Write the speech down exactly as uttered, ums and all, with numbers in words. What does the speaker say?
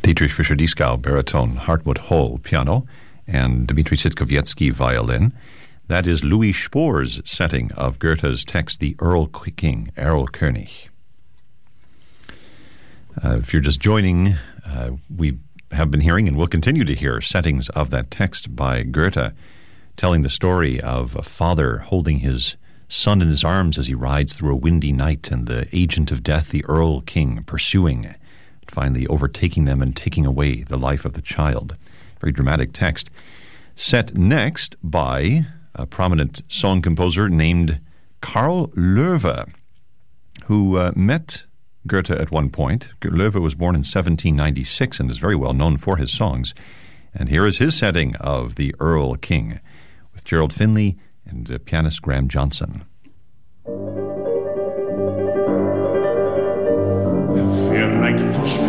Dietrich Fischer-Dieskau, baritone, Hartmut Holl, piano, and Dmitri Sitkowiecki, violin. That is Louis Spohr's setting of Goethe's text, The Erl King, Erlkönig. Uh, if you're just joining, uh, we have been hearing and will continue to hear settings of that text by Goethe, telling the story of a father holding his son in his arms as he rides through a windy night, and the agent of death, the Erl King, pursuing, finally overtaking them and taking away the life of the child. Very dramatic text. Set next by a prominent song composer named Karl Löwe, who uh, met Goethe at one point. Löwe was born in seventeen ninety-six and is very well known for his songs. And here is his setting of The Erl King with Gerald Finley and uh, pianist Graham Johnson. Vielleicht